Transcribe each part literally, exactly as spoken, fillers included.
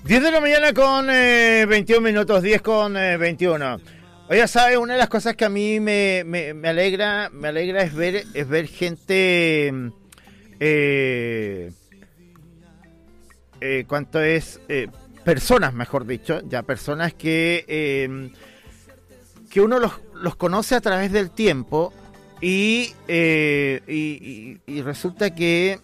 diez de la mañana con eh, veintiún minutos, diez con eh, veintiuno. Oye, ¿sabes? Una de las cosas que a mí me, me, me alegra me alegra es ver es ver gente, eh, eh, ¿cuánto es? Eh, personas, mejor dicho, ya personas que, eh, que uno los, los conoce a través del tiempo y, eh, y, y, y resulta que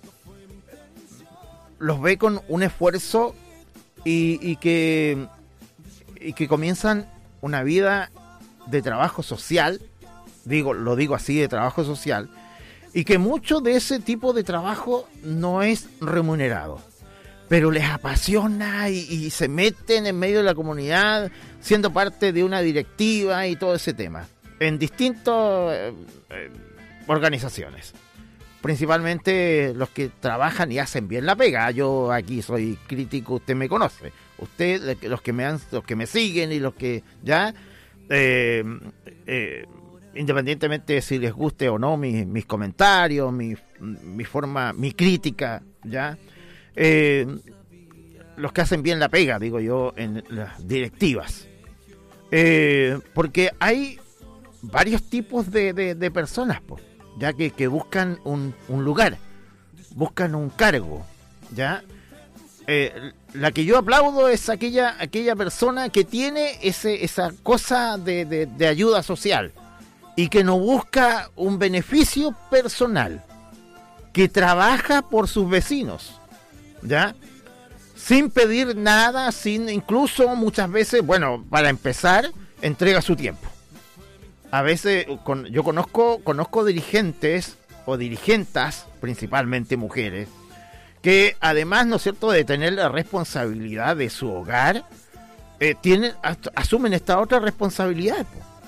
los ve con un esfuerzo y, y que y que comienzan una vida de trabajo social, digo, lo digo así, de trabajo social, y que mucho de ese tipo de trabajo no es remunerado, pero les apasiona y, y se meten en medio de la comunidad, siendo parte de una directiva y todo ese tema, en distintas eh, eh, organizaciones. Principalmente los que trabajan y hacen bien la pega. Yo aquí soy crítico, usted me conoce. Usted, los que me han, los que me siguen y los que ya, eh, eh, independientemente de si les guste o no mis, mis comentarios, mi, mi forma, mi crítica, ya, eh, los que hacen bien la pega, digo yo, en las directivas. Eh, porque hay varios tipos de, de, de personas, pues. Ya que, que buscan un, un lugar, buscan un cargo, ¿ya? Eh, la que yo aplaudo es aquella aquella persona que tiene ese esa cosa de, de, de ayuda social y que no busca un beneficio personal, que trabaja por sus vecinos, ¿ya? Sin pedir nada, sin incluso muchas veces, bueno, para empezar, entrega su tiempo. A veces con, yo conozco conozco dirigentes o dirigentas, principalmente mujeres, que además, ¿no es cierto?, de tener la responsabilidad de su hogar, eh, tienen asumen esta otra responsabilidad,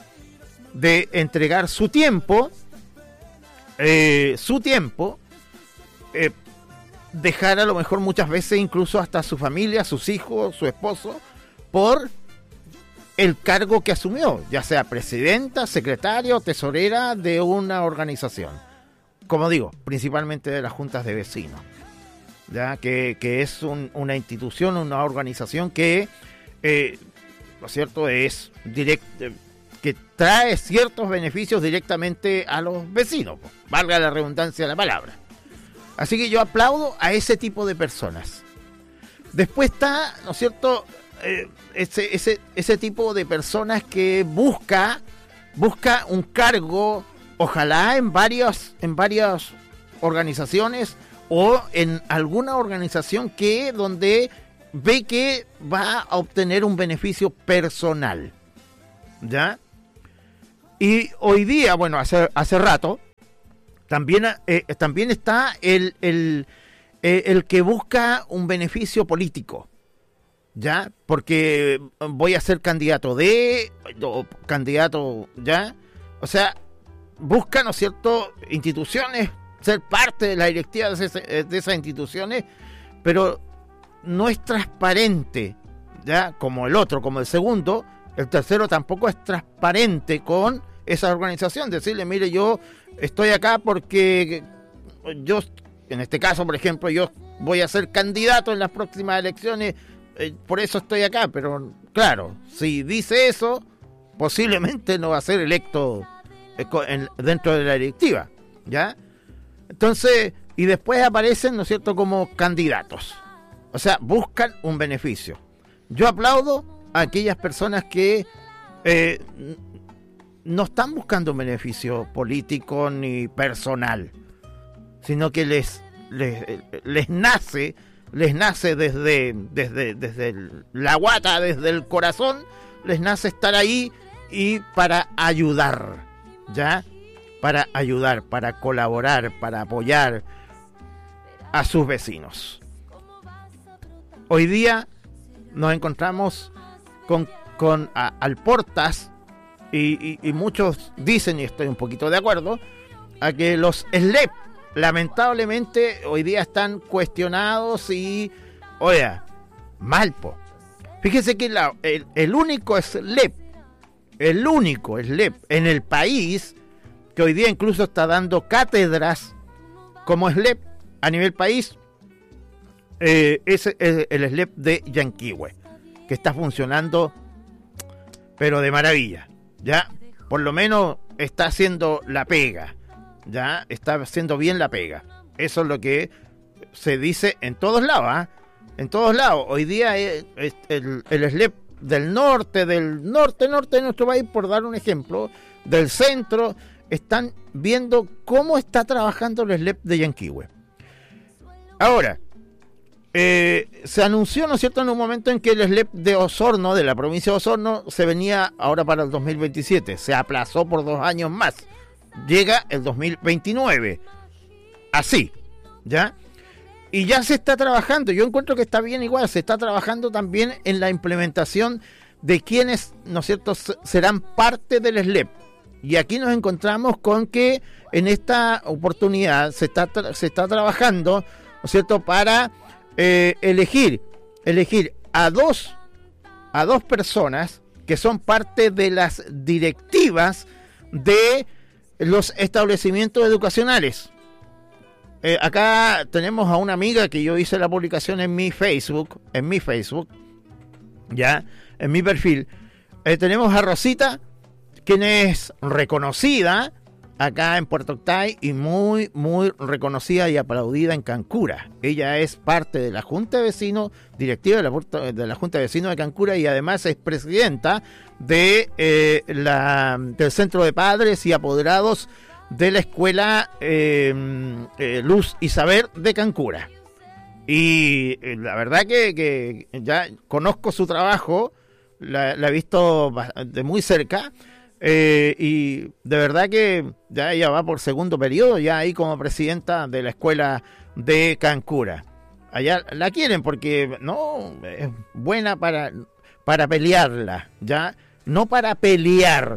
de entregar su tiempo, eh, su tiempo, eh, dejar a lo mejor muchas veces incluso hasta su familia, sus hijos, su esposo, por el cargo que asumió, ya sea presidenta, secretaria o tesorera de una organización. Como digo, principalmente de las juntas de vecinos, ya que, que es un, una institución, una organización que, eh, lo cierto es direct, que trae ciertos beneficios directamente a los vecinos, pues, valga la redundancia de la palabra. Así que yo aplaudo a ese tipo de personas. Después está, ¿no es cierto?, Eh, ese, ese, ese tipo de personas que busca busca un cargo, ojalá en varias en varias organizaciones o en alguna organización que donde ve que va a obtener un beneficio personal, ¿ya? Y hoy día, bueno, hace hace rato también eh, también está el el eh, el que busca un beneficio político, ya, porque voy a ser candidato de o candidato, ya, o sea, buscan, ¿no es cierto?, instituciones, ser parte de la directiva de, ese, de esas instituciones, pero no es transparente, ya, como el otro, como el segundo. El tercero tampoco es transparente con esa organización, decirle, mire, yo estoy acá porque yo, en este caso, por ejemplo, yo voy a ser candidato en las próximas elecciones, Eh, por eso estoy acá, pero claro, si dice eso, posiblemente no va a ser electo eh, en, dentro de la directiva, ¿ya? Entonces, y después aparecen, ¿no es cierto?, como candidatos. O sea, buscan un beneficio. Yo aplaudo a aquellas personas que eh, no están buscando un beneficio político ni personal, sino que les, les, les nace... les nace desde, desde, desde la guata, desde el corazón, les nace estar ahí y para ayudar, ¿ya? Para ayudar, para colaborar, para apoyar a sus vecinos. Hoy día nos encontramos con, con a, alportas y, y, y muchos dicen, y estoy un poquito de acuerdo, a que los S L E P lamentablemente hoy día están cuestionados y, oiga, mal, po. Fíjese que la, el, el único S L E P, el único S L E P en el país, que hoy día incluso está dando cátedras como S L E P a nivel país, eh, es el, el S L E P de Yanquihue, que está funcionando, pero de maravilla, ¿ya? Por lo menos está haciendo la pega, ¿ya? Está haciendo bien la pega. Eso es lo que se dice en todos lados, ¿eh? En todos lados. Hoy día es, es el, el S L E P del norte, del norte, norte de nuestro país, por dar un ejemplo, del centro, están viendo cómo está trabajando el S L E P de Yanquihue. Ahora, eh, se anunció, ¿no es cierto?, en un momento en que el S L E P de Osorno, de la provincia de Osorno, se venía ahora para el dos mil veintisiete. Se aplazó por dos años más. Llega el dos mil veintinueve. Así, ¿ya? Y ya se está trabajando. Yo encuentro que está bien igual. Se está trabajando también en la implementación de quienes, ¿no es cierto?, serán parte del S L E P. Y aquí nos encontramos con que en esta oportunidad se está, tra- se está trabajando, ¿no es cierto?, para eh, elegir, elegir a dos, a dos personas que son parte de las directivas de los establecimientos educacionales. Eh, acá tenemos a una amiga que yo hice la publicación en mi Facebook, en mi Facebook, ya, en mi perfil. Eh, tenemos a Rosita, quien es reconocida acá en Puerto Octay y muy, muy reconocida y aplaudida en Cancura. Ella es parte de la Junta de Vecinos, directiva de la, de la Junta de Vecinos de Cancura, y además es presidenta de eh, la, del Centro de Padres y Apoderados de la Escuela eh, eh, Luz y Saber de Cancura. Y eh, la verdad que, que ya conozco su trabajo, la, la he visto de muy cerca. Eh, y de verdad que ya ella va por segundo periodo, ya ahí como presidenta de la escuela de Cancura. Allá la quieren porque no es buena para, para pelearla, ya no para pelear,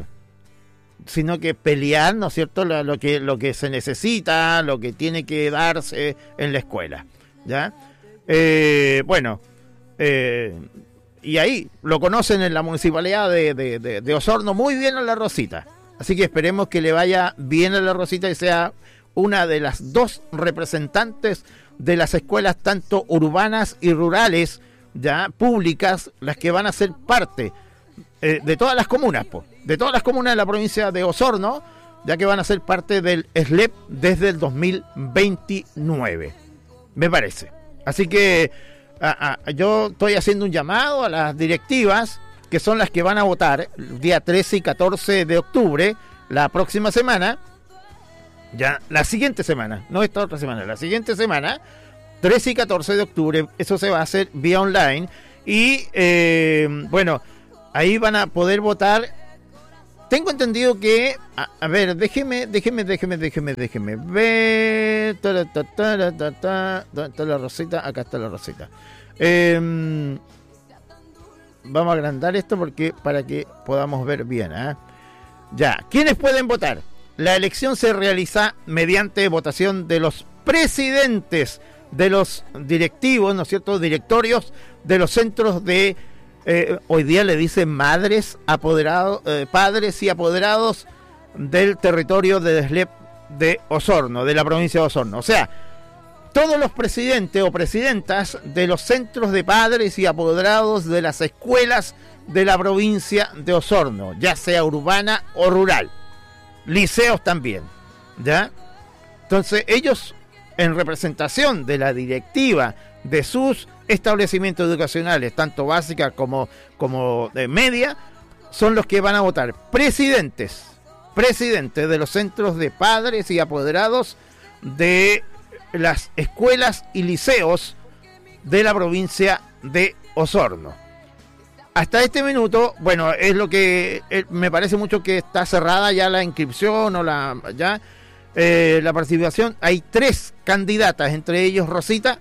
sino que pelear, ¿no es cierto?, lo, lo que lo que se necesita, lo que tiene que darse en la escuela, ya. Eh, bueno. Eh, Y ahí lo conocen en la municipalidad de, de, de, de Osorno muy bien a la Rosita. Así que esperemos que le vaya bien a la Rosita y sea una de las dos representantes de las escuelas tanto urbanas y rurales, ya públicas, las que van a ser parte eh, de todas las comunas, po, de todas las comunas de la provincia de Osorno, ya que van a ser parte del S L E P desde el dos mil veintinueve, me parece. Así que Ah, ah, yo estoy haciendo un llamado a las directivas, que son las que van a votar el día trece y catorce de octubre, la próxima semana, ya la siguiente semana, no esta otra semana, la siguiente semana, trece y catorce de octubre, eso se va a hacer vía online, y eh, bueno, ahí van a poder votar. Tengo entendido que, a, a ver, déjeme, déjeme, déjeme, déjeme, déjeme ver. Ta, ta, ta, ta, ta, ¿dónde está la Rosita? Acá está la Rosita. Eh, vamos a agrandar esto porque para que podamos ver bien, ¿eh? Ya, ¿quiénes pueden votar? La elección se realiza mediante votación de los presidentes de los directivos, ¿no es cierto?, directorios de los centros de... Eh, hoy día le dicen madres, apoderados, eh, padres y apoderados del territorio de S L E P de Osorno, de la provincia de Osorno. O sea, todos los presidentes o presidentas de los centros de padres y apoderados de las escuelas de la provincia de Osorno, ya sea urbana o rural. Liceos también, ¿ya? Entonces, ellos, en representación de la directiva de sus establecimientos educacionales, tanto básicas como, como de media, son los que van a votar presidentes, presidentes de los centros de padres y apoderados de las escuelas y liceos de la provincia de Osorno. Hasta este minuto, bueno, es lo que eh, me parece mucho que está cerrada ya la inscripción o la ya eh, la participación. Hay tres candidatas, entre ellos Rosita,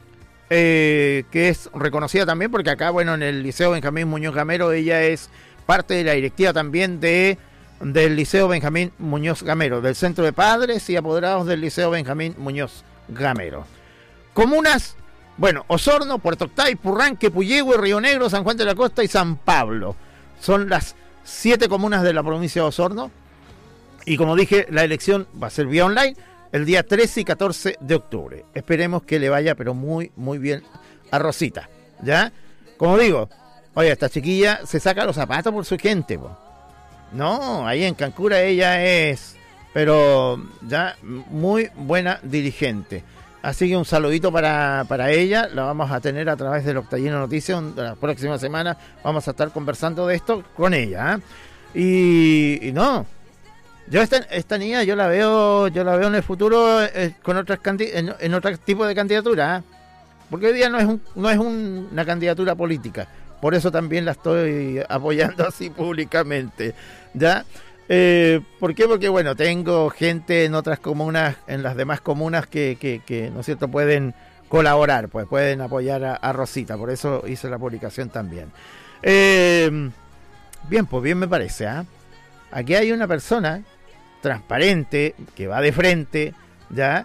Eh, que es reconocida también porque acá, bueno, en el Liceo Benjamín Muñoz Gamero, ella es parte de la directiva también de del Liceo Benjamín Muñoz Gamero, del Centro de Padres y Apoderados del Liceo Benjamín Muñoz Gamero. Comunas, bueno, Osorno, Puerto Octay, Purranque, Puyehue, Río Negro, San Juan de la Costa y San Pablo. Son las siete comunas de la provincia de Osorno. Y como dije, la elección va a ser vía online. el día trece y catorce de octubre. Esperemos que le vaya, pero muy, muy bien a Rosita, ¿ya? Como digo, oye, esta chiquilla se saca los zapatos por su gente, po. No, ahí en Cancura ella es, pero ya muy buena dirigente. Así que un saludito para, para ella, la vamos a tener a través del Octallino Noticias. La próxima semana vamos a estar conversando de esto con ella, ¿eh? Y, y no, yo esta, esta niña yo la veo, yo la veo en el futuro eh, con otras candi- en, en otro tipo de candidatura, ¿eh? Porque hoy día no es un, no es un, una candidatura política. Por eso también la estoy apoyando así públicamente, ¿ya? Eh, ¿Por qué? Porque, bueno, tengo gente en otras comunas, en las demás comunas que, que, que ¿no es cierto?, pueden colaborar, pues pueden apoyar a, a Rosita. Por eso hice la publicación también. Eh, bien, pues bien me parece, ¿ah? ¿eh? Aquí hay una persona transparente, que va de frente, ¿ya?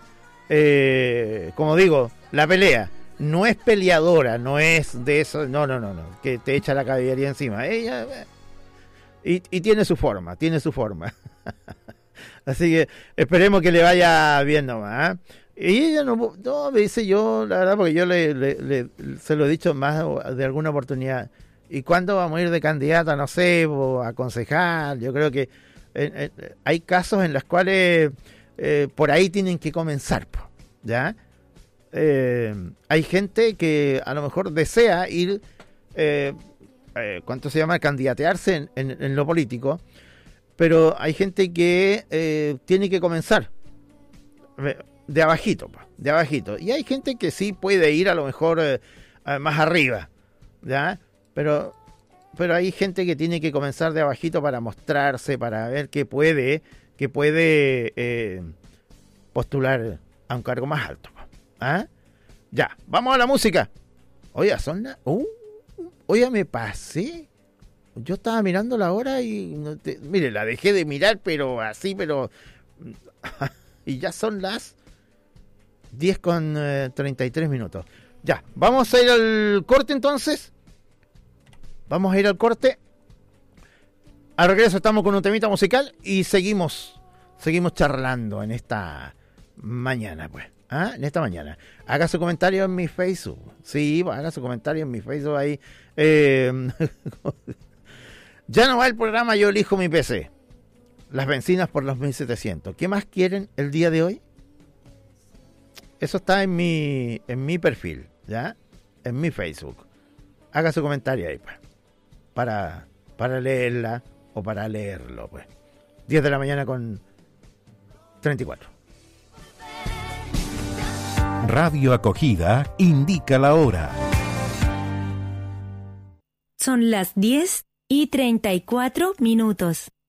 Eh, como digo, la pelea. No es peleadora, no es de eso, no, no, no, no, que te echa la caballería encima. Ella, y, y tiene su forma, tiene su forma. Así que esperemos que le vaya bien nomás, ¿eh? Y ella no, no, me dice yo, la verdad, porque yo le, le, le, se lo he dicho más de alguna oportunidad. ¿Y cuándo vamos a ir de candidata? No sé, o a concejal. Yo creo que eh, eh, hay casos en los cuales eh, por ahí tienen que comenzar, ¿ya? Eh, hay gente que a lo mejor desea ir, eh, eh, ¿cuánto se llama? Candidatearse en, en, en lo político, pero hay gente que eh, tiene que comenzar de abajito, de abajito, y hay gente que sí puede ir a lo mejor eh, más arriba, ¿ya? Pero, pero hay gente que tiene que comenzar de abajito para mostrarse, para ver que puede, que puede eh, postular a un cargo más alto. ¿Ah? Ya, vamos a la música. Oiga, son las... Uh, oiga, me pasé. Yo estaba mirando la hora y... No te... Mire, la dejé de mirar, pero así, pero... y ya son las diez con treinta y tres minutos. Ya, vamos a ir al corte entonces. Vamos a ir al corte. Al regreso estamos con un temita musical y seguimos, seguimos charlando en esta mañana, pues. ¿Ah? En esta mañana. Haga su comentario en mi Facebook. Sí, haga su comentario en mi Facebook ahí. Eh, ya no va el programa Yo Elijo Mi P C. Las bencinas por los mil setecientos. ¿Qué más quieren el día de hoy? Eso está en mi, en mi perfil, ¿ya? En mi Facebook. Haga su comentario ahí, pues. Para, para leerla o para leerlo, pues. diez de la mañana con treinta y cuatro. Radio Acogida indica la hora. Son las diez y treinta y cuatro minutos.